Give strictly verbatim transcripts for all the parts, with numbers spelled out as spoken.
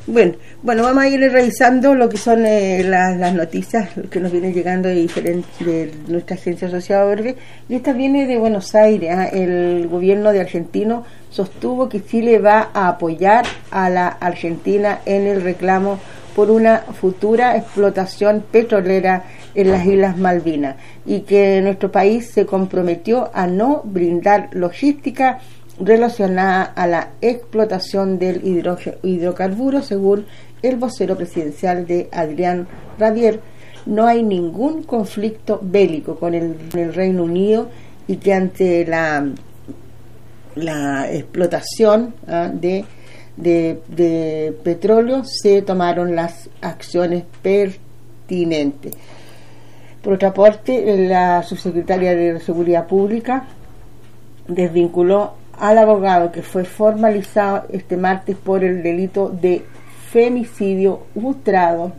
Bueno, bueno, vamos a ir revisando lo que son eh, las, las noticias que nos vienen llegando de, diferentes, de nuestra agencia asociada Orbe, y esta viene de Buenos Aires. ¿eh? El gobierno de argentino sostuvo que Chile va a apoyar a la Argentina en el reclamo por una futura explotación petrolera en las Islas Malvinas, y que nuestro país se comprometió a no brindar logística relacionada a la explotación del hidrocarburo. Según el vocero presidencial de Adrián Rabier, no hay ningún conflicto bélico con el, con el Reino Unido, y que ante la, la explotación ¿eh? de, de, de petróleo se tomaron las acciones pertinentes. Por otra parte, la subsecretaria de Seguridad Pública desvinculó al abogado que fue formalizado este martes por el delito de femicidio frustrado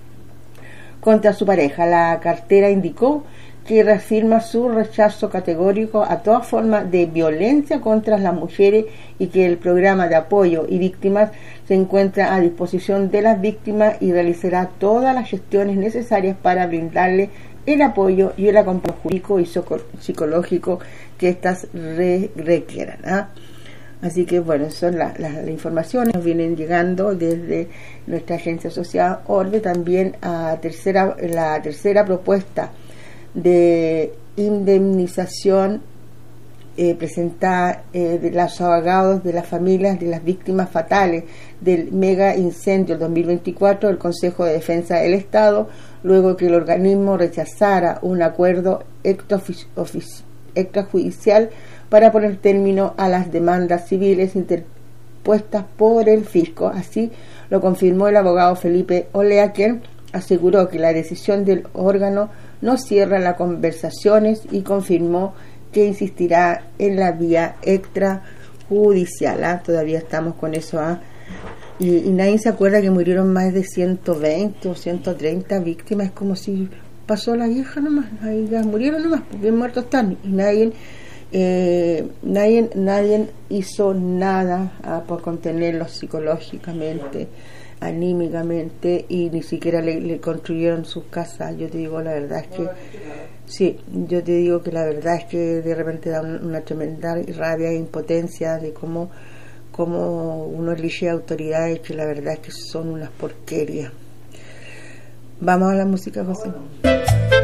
contra su pareja. La cartera indicó que reafirma su rechazo categórico a toda forma de violencia contra las mujeres, y que el programa de apoyo y víctimas se encuentra a disposición de las víctimas y realizará todas las gestiones necesarias para brindarle el apoyo y el acompañamiento jurídico y psicológico que éstas re requieran. ¿eh? Así que bueno, son las la, la informaciones nos vienen llegando desde nuestra agencia asociada Orbe. También a tercera la tercera propuesta de indemnización eh, presentada eh, de los abogados de las familias de las víctimas fatales del mega incendio del dos mil veinticuatro del Consejo de Defensa del Estado, luego que el organismo rechazara un acuerdo extrajudicial para poner término a las demandas civiles interpuestas por el fisco. Así lo confirmó el abogado Felipe Olea, quien aseguró que la decisión del órgano no cierra las conversaciones y confirmó que insistirá en la vía extrajudicial. ¿ah? Todavía estamos con eso. ¿ah? Y, y nadie se acuerda que murieron más de ciento veinte o ciento treinta víctimas. Es como si pasó la vieja nomás, ahí ya murieron nomás, bien muertos están, y nadie eh, nadie nadie hizo nada ah, por contenerlos psicológicamente, anímicamente, y ni siquiera le, le construyeron sus casas. Yo te digo la verdad es que sí, yo te digo que la verdad es que de repente da una tremenda rabia e impotencia de cómo como uno elige autoridades que la verdad es que son unas porquerías. Vamos a la música, José.